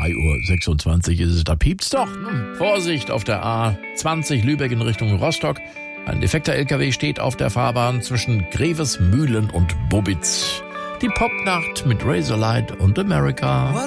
3:26 Uhr ist es, da piept's doch. Vorsicht auf der A20 Lübeck in Richtung Rostock. Ein defekter LKW steht auf der Fahrbahn zwischen Grevesmühlen und Bobitz. Die Popnacht mit Razorlight und America.